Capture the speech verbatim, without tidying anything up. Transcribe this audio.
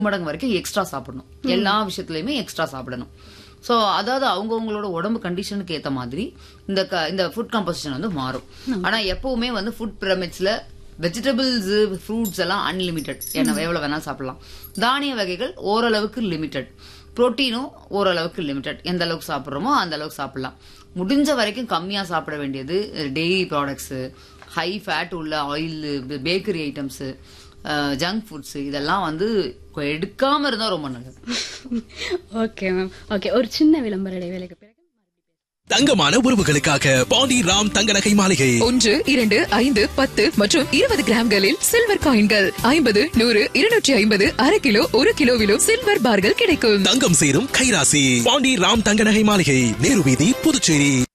மடங்கு வரைக்கும் எக்ஸ்ட்ரா சாப்பிடணும். எல்லா விஷயத்துலயுமே எக்ஸ்ட்ரா சாப்பிடணும். சோ அதாவது அவங்கவுங்களோட உடம்பு கண்டிஷனுக்கு ஏத்த மாதிரி இந்த இந்த ஃபுட் கம்போசிஷன் வந்து மாறும். ஆனா எப்பவுமே வந்து ஃபுட் பிரமிட்ஸ்ல வெஜிடபிள்ஸ் ஃப்ரூட்ஸ் எல்லாம் அன்லிமிட்டெட், என்ன எவ்வளவு வேணாலும் சாப்பிடலாம். தானிய வகைகள் ஓரளவுக்கு லிமிட்டெட், புரோட்டீனும் ஓரளவுக்கு லிமிட்டெட். எந்த அளவுக்கு சாப்பிட்றோமோ அந்த அளவுக்கு சாப்பிடலாம். முடிஞ்ச வரைக்கும் கம்மியா சாப்பிட வேண்டியது டெய்ரி ப்ராடக்ட்ஸ், ஹை ஃபேட் உள்ள oil, bakery items, junk foods, இதெல்லாம் வந்து எடுக்காம இருந்தா ரொம்ப நல்லது. Okay ma'am. ஓகே, ஒரு சின்ன விளம்பர இடைவேளைக்கு பிறகு தங்கமான உறவுகளுக்காக பாண்டி ராம் தங்க நகை மாளிகை. ஒன்று, இரண்டு, ஐந்து, பத்து மற்றும் இருபது கிராம்களில் சில்வர் காயின்கள், ஐம்பது, நூறு, இருநூற்றி ஐம்பது, அரை கிலோ, ஒரு கிலோவிலும் சில்வர் பார்கள் கிடைக்கும். தங்கம் சேரும் கைராசி பாண்டி ராம் தங்க நகை மாளிகை, நேரு வீதி, புதுச்சேரி.